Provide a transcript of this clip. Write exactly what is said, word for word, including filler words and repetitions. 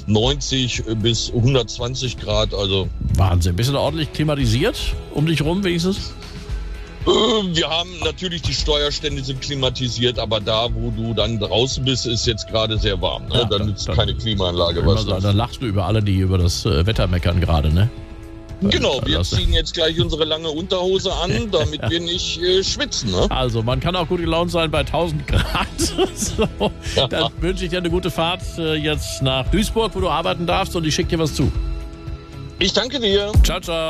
neunzig bis hundertzwanzig Grad. Also Wahnsinn. Bist du da ordentlich klimatisiert? Um dich rum wenigstens? äh, wir haben natürlich, die Steuerstände sind klimatisiert, aber da, wo du dann draußen bist, ist jetzt gerade sehr warm. Ne? Ja, dann dann- nützt dann- keine Klimaanlage Immer was. so, da lachst du über alle, die über das äh, Wetter meckern gerade, ne? Genau, wir Das- ziehen jetzt gleich unsere lange Unterhose an, damit wir nicht äh, schwitzen. Ne? Also, man kann auch gut gelaunt sein bei tausend Grad. So, dann wünsche ich dir eine gute Fahrt äh, jetzt nach Duisburg, wo du arbeiten darfst, und ich schicke dir was zu. Ich danke dir. Ciao, ciao.